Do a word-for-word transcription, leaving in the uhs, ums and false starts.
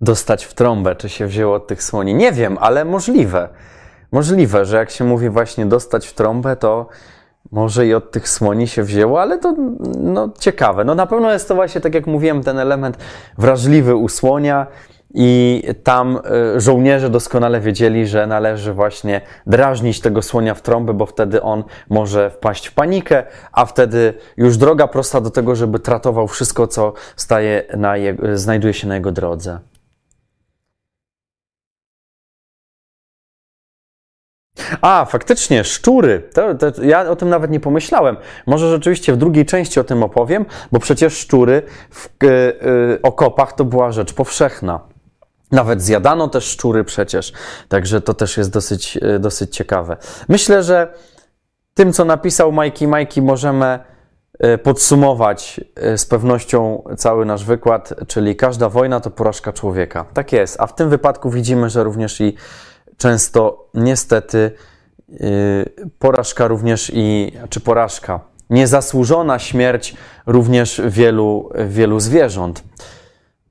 Dostać w trąbę, czy się wzięło od tych słoni? Nie wiem, ale możliwe. Możliwe, że jak się mówi właśnie dostać w trąbę, to może i od tych słoni się wzięło, ale to no, ciekawe. No na pewno jest to właśnie, tak jak mówiłem, ten element wrażliwy u słonia i tam y, żołnierze doskonale wiedzieli, że należy właśnie drażnić tego słonia w trąbę, bo wtedy on może wpaść w panikę, a wtedy już droga prosta do tego, żeby tratował wszystko, co staje na jego, znajduje się na jego drodze. A, faktycznie, szczury. To, to, ja o tym nawet nie pomyślałem. Może rzeczywiście w drugiej części o tym opowiem, bo przecież szczury w y, y, okopach to była rzecz powszechna. Nawet zjadano też szczury przecież. Także to też jest dosyć, y, dosyć ciekawe. Myślę, że tym, co napisał Majki Majki, możemy y, podsumować y, z pewnością cały nasz wykład, czyli każda wojna to porażka człowieka. Tak jest. A w tym wypadku widzimy, że również i często niestety yy, porażka również i, czy porażka, niezasłużona śmierć również wielu, wielu zwierząt.